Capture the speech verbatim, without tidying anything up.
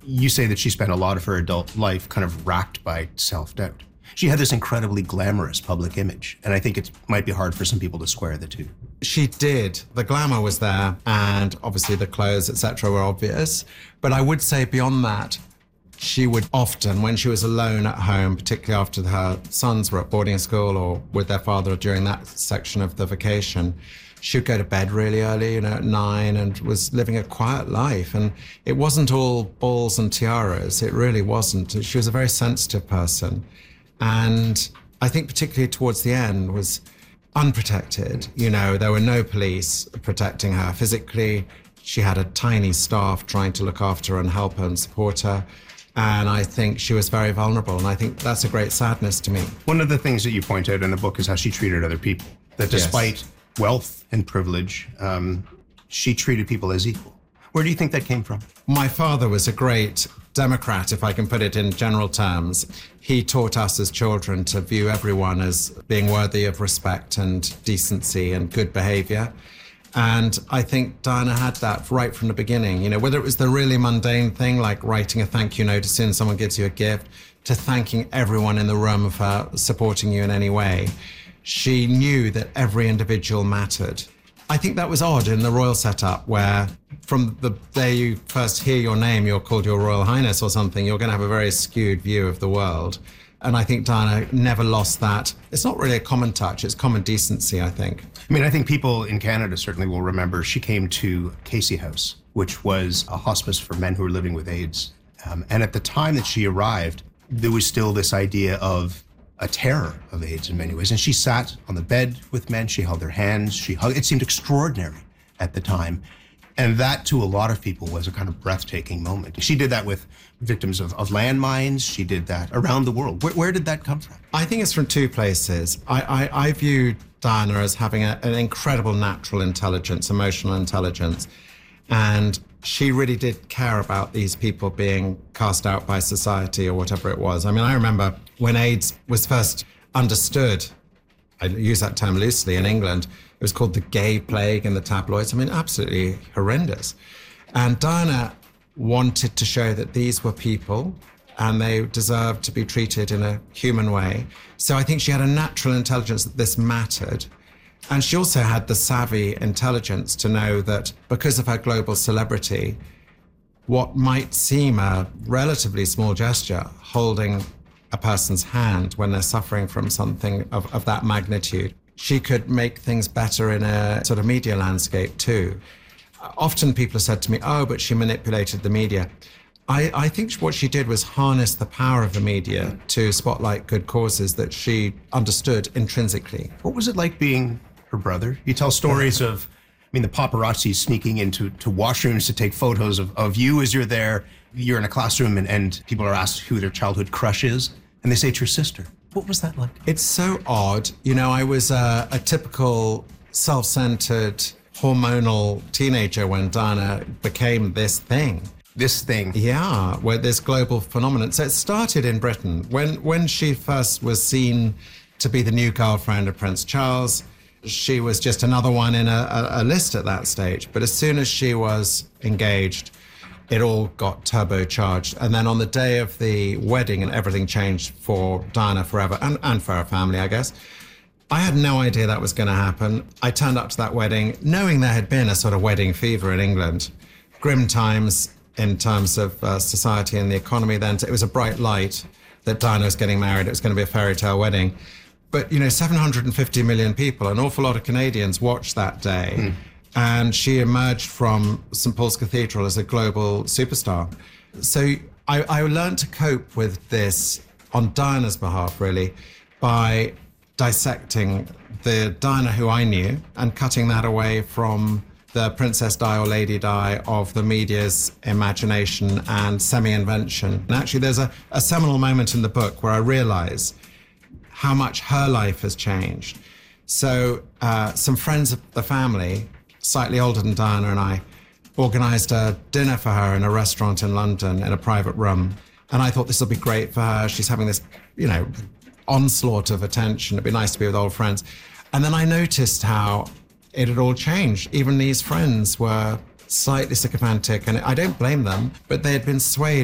You say that she spent a lot of her adult life kind of racked by self-doubt. She had this incredibly glamorous public image, and I think it might be hard for some people to square the two. She did. The glamour was there, and obviously the clothes, et cetera, were obvious. But I would say beyond that, she would often, when she was alone at home, particularly after her sons were at boarding school or with their father during that section of the vacation, she would go to bed really early, you know, at nine, and was living a quiet life. And it wasn't all balls and tiaras. It really wasn't. She was a very sensitive person. And I think particularly towards the end was unprotected. You know, there were no police protecting her physically. She had a tiny staff trying to look after her and help her and support her. And I think she was very vulnerable. And I think that's a great sadness to me. One of the things that you point out in the book is how she treated other people. That despite yes. wealth and privilege, um, she treated people as equal. Where do you think that came from? My father was a great Democrat, if I can put it in general terms. He taught us as children to view everyone as being worthy of respect and decency and good behavior. And I think Diana had that right from the beginning. You know, whether it was the really mundane thing like writing a thank you note as soon as someone gives you a gift, to thanking everyone in the room for supporting you in any way. She knew that every individual mattered. I think that was odd in the royal setup, where from the day you first hear your name, you're called Your Royal Highness or something, you're going to have a very skewed view of the world. And I think Diana never lost that. It's not really a common touch, it's common decency, I think. I mean, I think people in Canada certainly will remember she came to Casey House, which was a hospice for men who were living with AIDS. Um, and at the time that she arrived, there was still this idea of a terror of AIDS in many ways. And she sat on the bed with men, she held their hands, she hugged. It seemed extraordinary at the time. And that, to a lot of people, was a kind of breathtaking moment. She did that with victims of, of landmines. She did that around the world. Where, where did that come from? I think it's from two places. I, I, I view Diana as having a, an incredible natural intelligence, emotional intelligence. And she really did care about these people being cast out by society or whatever it was. I mean, I remember when AIDS was first understood, I use that term loosely, in England, it was called the gay plague in the tabloids. I mean, absolutely horrendous. And Diana wanted to show that these were people and they deserved to be treated in a human way. So I think she had a natural intelligence that this mattered. And she also had the savvy intelligence to know that because of her global celebrity, what might seem a relatively small gesture, holding a person's hand when they're suffering from something of, of that magnitude, she could make things better in a sort of media landscape too. Often people have said to me, oh, but she manipulated the media. I, I think what she did was harness the power of the media to spotlight good causes that she understood intrinsically. What was it like being her brother? You tell stories of, I mean, the paparazzi sneaking into to washrooms to take photos of, of you as you're there. You're in a classroom and, and people are asked who their childhood crush is, and they say it's your sister. What was that like? It's so odd. You know, I was a, a typical self-centered, hormonal teenager when Diana became this thing. This thing. Yeah, where this global phenomenon. So it started in Britain. When, when she first was seen to be the new girlfriend of Prince Charles, she was just another one in a, a, a list at that stage. But as soon as she was engaged, it all got turbocharged. And then on the day of the wedding, and everything changed for Diana forever, and, and for her family, I guess. I had no idea that was going to happen. I turned up to that wedding knowing there had been a sort of wedding fever in England. Grim times in terms of uh, society and the economy then. So it was a bright light that Diana was getting married. It was going to be a fairy tale wedding. But, you know, seven hundred fifty million people, an awful lot of Canadians watched that day. Mm. And she emerged from Saint Paul's Cathedral as a global superstar. So I, I learned to cope with this on Diana's behalf, really, by dissecting the Diana who I knew and cutting that away from the Princess Di or Lady Di of the media's imagination and semi-invention. And actually, there's a, a seminal moment in the book where I realize how much her life has changed. So uh, some friends of the family, slightly older than Diana and I, organized a dinner for her in a restaurant in London in a private room. And I thought this will be great for her. She's having this, you know, onslaught of attention. It'd be nice to be with old friends. And then I noticed how it had all changed. Even these friends were slightly sycophantic, and I don't blame them, but they had been swayed